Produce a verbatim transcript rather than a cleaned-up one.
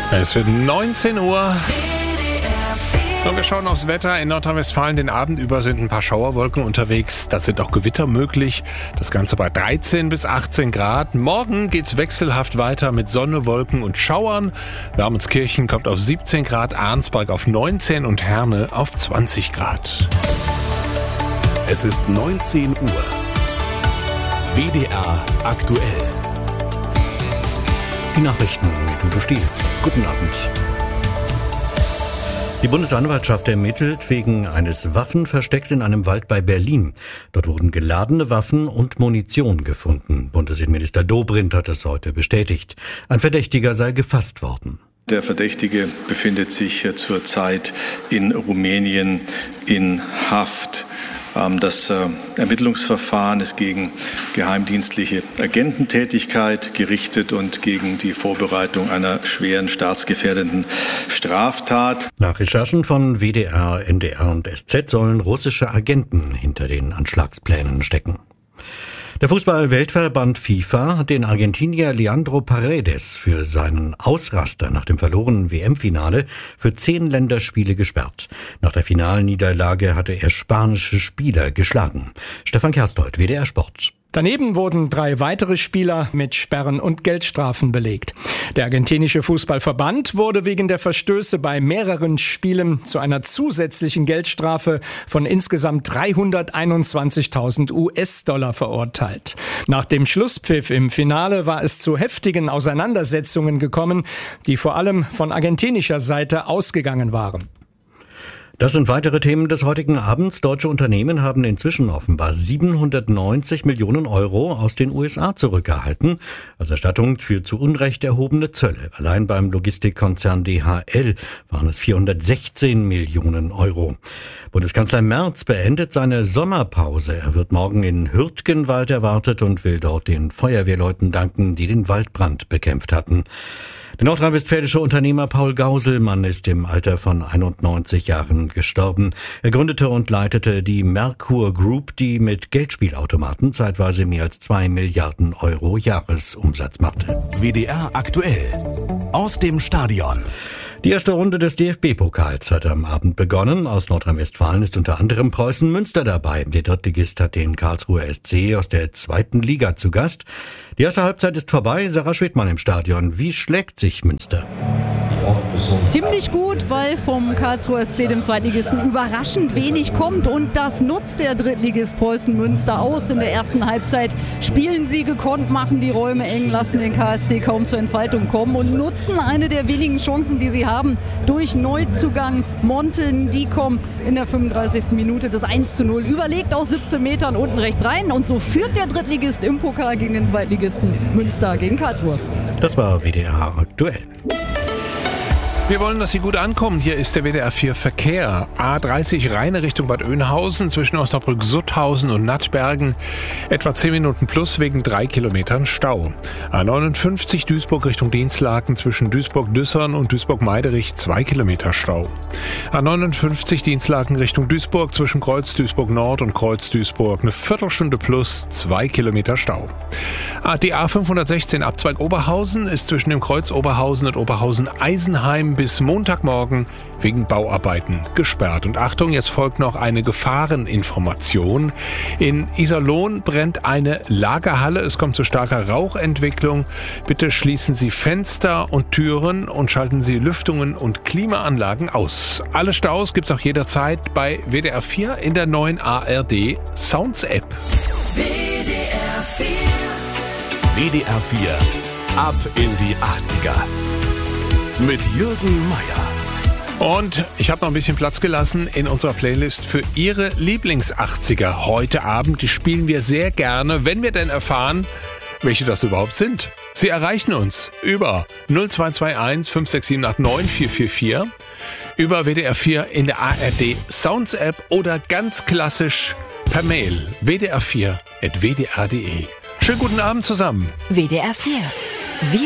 Es wird neunzehn Uhr. So, wir schauen aufs Wetter. In Nordrhein-Westfalen den Abend über sind ein paar Schauerwolken unterwegs. Da sind auch Gewitter möglich. Das Ganze bei dreizehn bis achtzehn Grad. Morgen geht's wechselhaft weiter mit Sonne, Wolken und Schauern. Wermelskirchen kommt auf siebzehn Grad, Arnsberg auf neunzehn und Herne auf zwanzig Grad. Es ist neunzehn Uhr. W D R aktuell. Die Nachrichten mit Udo Stiel. Guten Abend. Die Bundesanwaltschaft ermittelt wegen eines Waffenverstecks in einem Wald bei Berlin. Dort wurden geladene Waffen und Munition gefunden. Bundesinnenminister Dobrindt hat es heute bestätigt. Ein Verdächtiger sei gefasst worden. Der Verdächtige befindet sich zurzeit in Rumänien in Haft. Das Ermittlungsverfahren ist gegen geheimdienstliche Agententätigkeit gerichtet und gegen die Vorbereitung einer schweren staatsgefährdenden Straftat. Nach Recherchen von W D R, N D R und S Z sollen russische Agenten hinter den Anschlagsplänen stecken. Der Fußball-Weltverband FIFA hat den Argentinier Leandro Paredes für seinen Ausraster nach dem verlorenen W M-Finale für zehn Länderspiele gesperrt. Nach der Finalniederlage hatte er spanische Spieler geschlagen. Stefan Kerstold, W D R Sport. Daneben wurden drei weitere Spieler mit Sperren und Geldstrafen belegt. Der argentinische Fußballverband wurde wegen der Verstöße bei mehreren Spielen zu einer zusätzlichen Geldstrafe von insgesamt dreihunderteinundzwanzigtausend U S-Dollar verurteilt. Nach dem Schlusspfiff im Finale war es zu heftigen Auseinandersetzungen gekommen, die vor allem von argentinischer Seite ausgegangen waren. Das sind weitere Themen des heutigen Abends. Deutsche Unternehmen haben inzwischen offenbar siebenhundertneunzig Millionen Euro aus den U S A zurückerhalten, als Erstattung für zu Unrecht erhobene Zölle. Allein beim Logistikkonzern D H L waren es vierhundertsechzehn Millionen Euro. Bundeskanzler Merz beendet seine Sommerpause. Er wird morgen in Hürtgenwald erwartet und will dort den Feuerwehrleuten danken, die den Waldbrand bekämpft hatten. Der nordrhein-westfälische Unternehmer Paul Gauselmann ist im Alter von einundneunzig Jahren gestorben. Er gründete und leitete die Merkur Group, die mit Geldspielautomaten zeitweise mehr als zwei Milliarden Euro Jahresumsatz machte. W D R aktuell. Aus dem Stadion. Die erste Runde des D F B-Pokals hat am Abend begonnen. Aus Nordrhein-Westfalen ist unter anderem Preußen Münster dabei. Der Drittligist hat den Karlsruher S C aus der zweiten Liga zu Gast. Die erste Halbzeit ist vorbei. Sarah Schwedmann im Stadion. Wie schlägt sich Münster? Ziemlich gut, weil vom Karlsruher S C, dem Zweitligisten, überraschend wenig kommt. Und das nutzt der Drittligist Preußen Münster aus. In der ersten Halbzeit spielen sie gekonnt, machen die Räume eng, lassen den K S C kaum zur Entfaltung kommen und nutzen eine der wenigen Chancen, die sie haben, durch Neuzugang Montel Ndicom in der fünfunddreißigsten Minute das eins zu null. Überlegt aus siebzehn Metern unten rechts rein. Und so führt der Drittligist im Pokal gegen den Zweitligisten Münster gegen Karlsruhe. Das war W D R aktuell. Wir wollen, dass Sie gut ankommen. Hier ist der W D R vier Verkehr. A dreißig Rheine Richtung Bad Oeynhausen zwischen Osnabrück-Sutthausen und Nattbergen. Etwa zehn Minuten plus wegen drei Kilometern Stau. A neunundfünfzig Duisburg Richtung Dinslaken zwischen Duisburg-Düssern und Duisburg-Meiderich zwei Kilometer Stau. A neunundfünfzig Dinslaken Richtung Duisburg zwischen Kreuz Duisburg Nord und Kreuz Duisburg eine Viertelstunde plus zwei Kilometer Stau. Die A fünfhundertsechzehn Abzweig Oberhausen ist zwischen dem Kreuz Oberhausen und Oberhausen-Eisenheim bis Montagmorgen wegen Bauarbeiten gesperrt. Und Achtung, jetzt folgt noch eine Gefahreninformation. In Iserlohn brennt eine Lagerhalle. Es kommt zu starker Rauchentwicklung. Bitte schließen Sie Fenster und Türen und schalten Sie Lüftungen und Klimaanlagen aus. Alle Staus gibt's auch jederzeit bei W D R vier in der neuen A R D Sounds App. W D R vier. W D R vier. Ab in die achtziger. Mit Jürgen Meier. Und ich habe noch ein bisschen Platz gelassen in unserer Playlist für Ihre Lieblings-achtziger heute Abend. Die spielen wir sehr gerne, wenn wir denn erfahren, welche das überhaupt sind. Sie erreichen uns über null zwei zwei eins fünf sechs sieben acht neun vier vier vier, über W D R vier in der A R D Sounds App oder ganz klassisch per Mail w d r vier at w d r punkt d e. Schönen guten Abend zusammen. W D R vier. Wir